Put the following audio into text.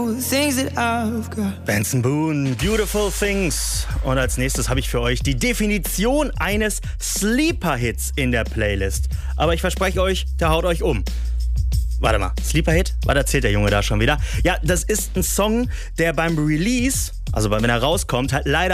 Benson Boone, Beautiful Things. Und als nächstes habe ich für euch die Definition eines Sleeper-Hits in der Playlist. Aber ich verspreche euch, der haut euch um. Warte mal, Sleeper-Hit? Was erzählt der Junge da schon wieder? Ja, das ist ein Song, der beim Release, also wenn er rauskommt, halt leider